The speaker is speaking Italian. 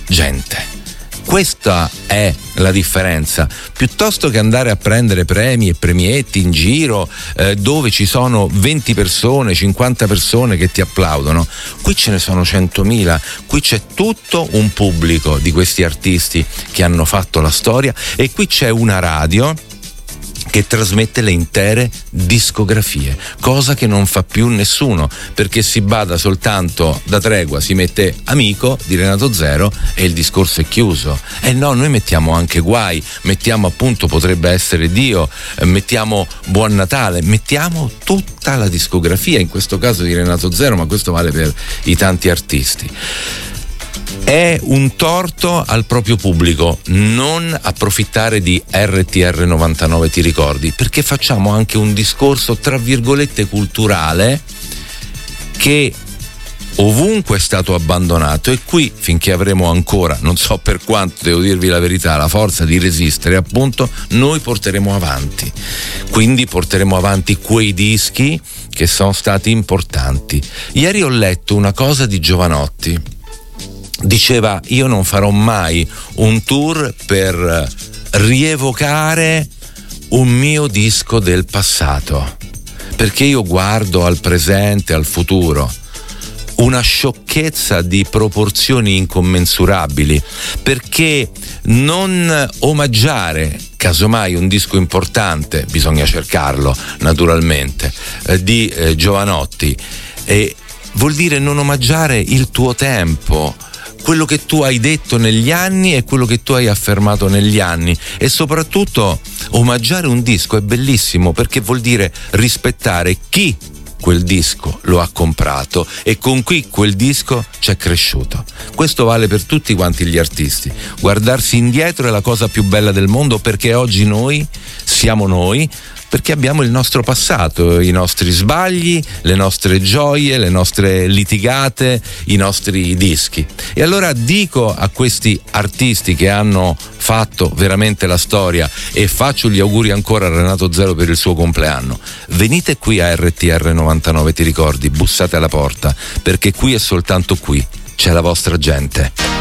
gente. Questa è la differenza. Piuttosto che andare a prendere premi e premietti in giro dove ci sono 20 persone, 50 persone che ti applaudono, qui ce ne sono 100.000, qui c'è tutto un pubblico di questi artisti che hanno fatto la storia, e qui c'è una radio che trasmette le intere discografie, cosa che non fa più nessuno, perché si bada soltanto da tregua, si mette Amico di Renato Zero e il discorso è chiuso. No, noi mettiamo anche Guai, mettiamo appunto Potrebbe essere Dio, mettiamo Buon Natale, mettiamo tutta la discografia, in questo caso di Renato Zero, ma questo vale per i tanti artisti. È un torto al proprio pubblico non approfittare di RTR 99 Ti ricordi, perché facciamo anche un discorso tra virgolette culturale che ovunque è stato abbandonato, e qui finché avremo ancora, non so per quanto, devo dirvi la verità, la forza di resistere, appunto, noi porteremo avanti. Quindi porteremo avanti quei dischi che sono stati importanti. Ieri ho letto una cosa di Jovanotti. Diceva: io non farò mai un tour per rievocare un mio disco del passato, perché io guardo al presente, al futuro. Una sciocchezza di proporzioni incommensurabili, perché non omaggiare casomai un disco importante, bisogna cercarlo naturalmente, di Jovanotti, vuol dire non omaggiare il tuo tempo, quello che tu hai detto negli anni e quello che tu hai affermato negli anni, e soprattutto omaggiare un disco è bellissimo, perché vuol dire rispettare chi quel disco lo ha comprato e con cui quel disco c'è cresciuto. Questo vale per tutti quanti gli artisti. Guardarsi indietro è la cosa più bella del mondo, perché oggi noi siamo noi, perché abbiamo il nostro passato, i nostri sbagli, le nostre gioie, le nostre litigate, i nostri dischi. E allora dico a questi artisti che hanno fatto veramente la storia, e faccio gli auguri ancora a Renato Zero per il suo compleanno: venite qui a RTR 99 Ti ricordi, bussate alla porta, perché qui e soltanto qui c'è la vostra gente.